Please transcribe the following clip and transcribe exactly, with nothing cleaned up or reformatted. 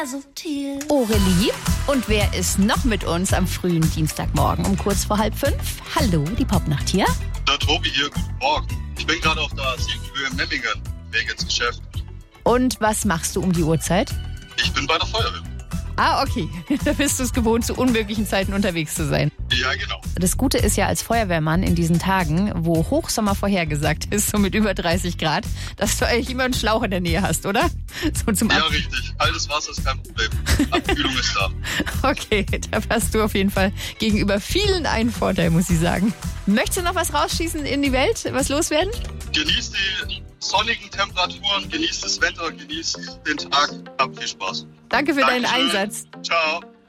Aurelie. Und wer ist noch mit uns am frühen Dienstagmorgen um kurz vor halb fünf? Hallo, die Popnacht hier. Der Tobi hier, guten Morgen. Ich bin gerade auf der Siebenhöhe in Memmingen, Weg ins Geschäft. Und was machst du um die Uhrzeit? Ich bin bei der Feuerwehr. Ah, okay. Da bist du es gewohnt, zu unmöglichen Zeiten unterwegs zu sein. Ja, genau. Das Gute ist ja als Feuerwehrmann in diesen Tagen, wo Hochsommer vorhergesagt ist, so mit über dreißig Grad, dass du eigentlich immer einen Schlauch in der Nähe hast, oder? So zum Ja, Ab- richtig. Kaltes Wasser ist kein Problem. Abkühlung ist da. Okay, da hast du auf jeden Fall gegenüber vielen einen Vorteil, muss ich sagen. Möchtest du noch was rausschießen in die Welt? Was loswerden? Genießt die sonnigen Temperaturen, genießt das Wetter, genießt den Tag. Habt viel Spaß. Danke für Dankeschön. deinen Einsatz. Ciao.